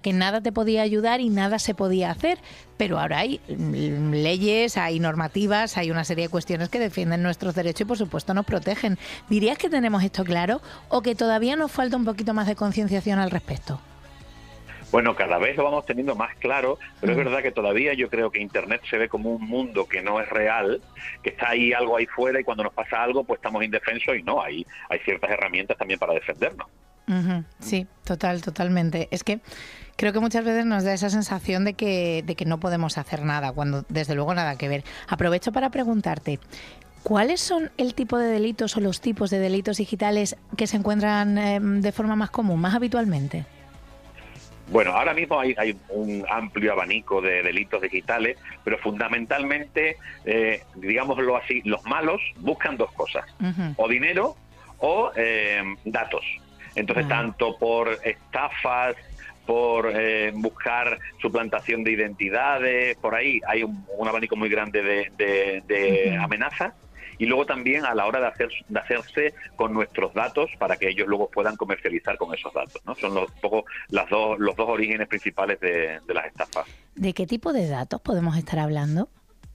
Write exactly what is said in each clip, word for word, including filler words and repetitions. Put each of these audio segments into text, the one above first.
que nada te podía ayudar y nada se podía hacer, pero ahora hay leyes, hay normativas, hay una serie de cuestiones que defienden nuestros derechos y por supuesto nos protegen. ¿Dirías que tenemos esto claro o que todavía nos falta un poquito más de concienciación al respecto? Bueno, cada vez lo vamos teniendo más claro, pero mm. es verdad que todavía yo creo que Internet se ve como un mundo que no es real, que está ahí algo ahí fuera y cuando nos pasa algo pues estamos indefensos y no, hay, hay ciertas herramientas también para defendernos. Uh-huh. Sí, total, totalmente. Es que creo que muchas veces nos da esa sensación de que, de que no podemos hacer nada, cuando desde luego nada que ver. Aprovecho para preguntarte, ¿cuáles son el tipo de delitos o los tipos de delitos digitales que se encuentran eh, de forma más común, más habitualmente? Bueno, ahora mismo hay, hay un amplio abanico de delitos digitales, pero fundamentalmente, eh, digámoslo así, los malos buscan dos cosas, uh-huh. o dinero o eh, datos. Entonces, uh-huh. tanto por estafas, por eh, buscar suplantación de identidades, por ahí hay un, un abanico muy grande de, de, de uh-huh. amenazas. Y luego también a la hora de, hacer, de hacerse con nuestros datos para que ellos luego puedan comercializar con esos datos, ¿no? Son los, un poco las dos, los dos orígenes principales de, de las estafas. ¿De qué tipo de datos podemos estar hablando?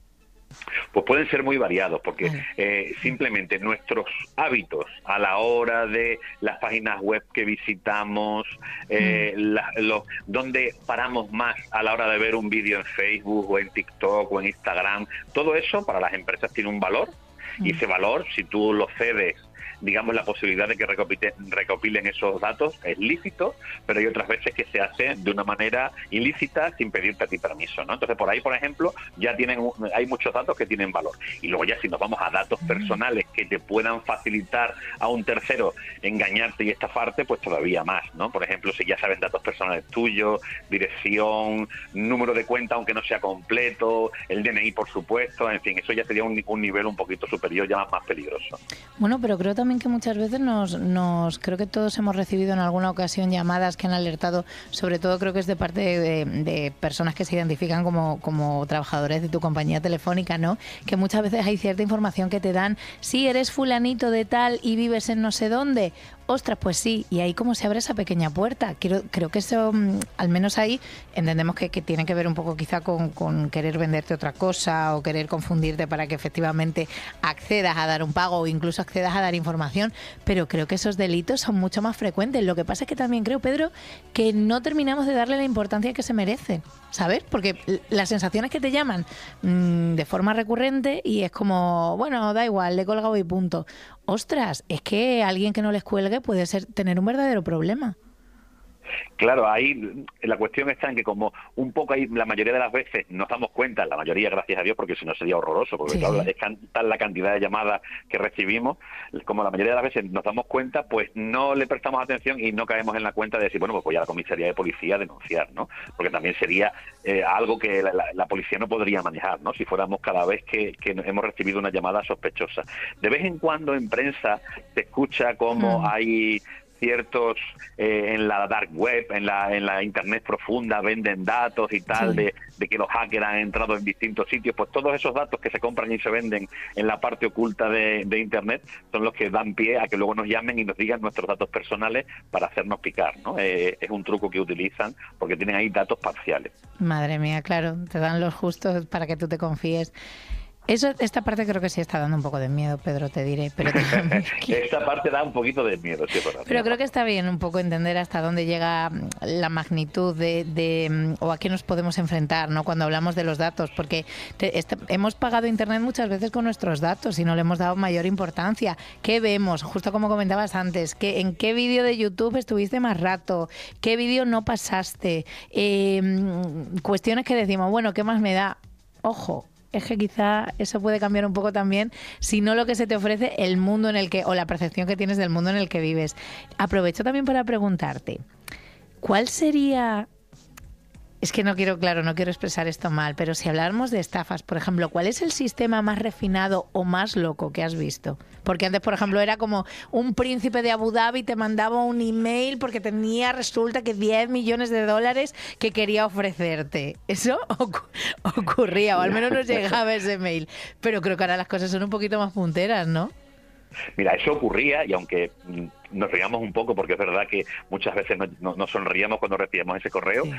Pues pueden ser muy variados, porque vale. eh, simplemente nuestros hábitos a la hora de las páginas web que visitamos, eh, mm. la, lo, donde paramos más a la hora de ver un vídeo en Facebook o en TikTok o en Instagram, todo eso para las empresas tiene un valor. Y ese valor, si tú lo cedes, digamos, la posibilidad de que recopilen, recopilen esos datos es lícito, pero hay otras veces que se hace de una manera ilícita sin pedirte a ti permiso, ¿no? Entonces, por ahí, por ejemplo, ya tienen hay muchos datos que tienen valor. Y luego ya si nos vamos a datos personales que te puedan facilitar a un tercero engañarte y estafarte, pues todavía más, ¿no? Por ejemplo, si ya saben datos personales tuyos, dirección, número de cuenta, aunque no sea completo, el D N I, por supuesto, en fin, eso ya sería un, un nivel un poquito superior, ya más peligroso. Bueno, pero creo también que muchas veces nos, nos, creo que todos hemos recibido en alguna ocasión llamadas que han alertado, sobre todo creo que es de parte de, de personas que se identifican como, como trabajadores de tu compañía telefónica, ¿no? Que muchas veces hay cierta información que te dan, si eres fulanito de tal y vives en no sé dónde, ostras, pues sí, y ahí como se abre esa pequeña puerta. Creo, creo que eso, al menos ahí, entendemos que, que tiene que ver un poco quizá con, con querer venderte otra cosa o querer confundirte para que efectivamente accedas a dar un pago o incluso accedas a dar información, pero creo que esos delitos son mucho más frecuentes. Lo que pasa es que también creo, Pedro, que no terminamos de darle la importancia que se merecen, ¿sabes? Porque las sensaciones que te llaman mmm, de forma recurrente y es como, bueno, da igual, le he colgado y punto. Ostras, es que alguien que no les cuelgue puede ser tener un verdadero problema. Claro, ahí la cuestión está en que como un poco ahí la mayoría de las veces nos damos cuenta, la mayoría gracias a Dios, porque si no sería horroroso, porque sí. claro, es tal la cantidad de llamadas que recibimos, como la mayoría de las veces nos damos cuenta, pues no le prestamos atención y no caemos en la cuenta de decir, bueno, pues voy a la comisaría de policía a denunciar, ¿no? Porque también sería eh, algo que la, la, la policía no podría manejar, ¿no? Si fuéramos cada vez que, que hemos recibido una llamada sospechosa. De vez en cuando en prensa se escucha como hmm. hay ciertos eh, en la dark web, en la en la internet profunda, venden datos y tal, sí. de, de que los hackers han entrado en distintos sitios, pues todos esos datos que se compran y se venden en la parte oculta de, de internet son los que dan pie a que luego nos llamen y nos digan nuestros datos personales para hacernos picar, ¿no? Eh, es un truco que utilizan porque tienen ahí datos parciales. Madre mía, claro, te dan los justos para que tú te confíes. Eso, esta parte creo que sí está dando un poco de miedo, Pedro, te diré. Pero que... Esta parte da un poquito de miedo, sí, por Pero creo que está bien un poco entender hasta dónde llega la magnitud de, de o a qué nos podemos enfrentar, ¿no? Cuando hablamos de los datos, porque te, este, hemos pagado Internet muchas veces con nuestros datos y no le hemos dado mayor importancia. ¿Qué vemos? Justo como comentabas antes, ¿qué, ¿en qué vídeo de YouTube estuviste más rato? ¿Qué vídeo no pasaste? Eh, cuestiones que decimos, bueno, ¿qué más me da? Ojo. Es que quizá eso puede cambiar un poco también, si no lo que se te ofrece, el mundo en el que, o la percepción que tienes del mundo en el que vives. Aprovecho también para preguntarte, ¿cuál sería Es que no quiero, claro, no quiero expresar esto mal, pero si habláramos de estafas, por ejemplo, ¿cuál es el sistema más refinado o más loco que has visto? Porque antes, por ejemplo, era como un príncipe de Abu Dhabi te mandaba un email porque tenía, resulta que diez millones de dólares que quería ofrecerte. Eso ocu- ocurría, o al menos nos llegaba ese mail. Pero creo que ahora las cosas son un poquito más punteras, ¿no? Mira, eso ocurría, y aunque nos reíamos un poco, porque es verdad que muchas veces no, no, no sonreíamos cuando recibíamos ese correo, sí.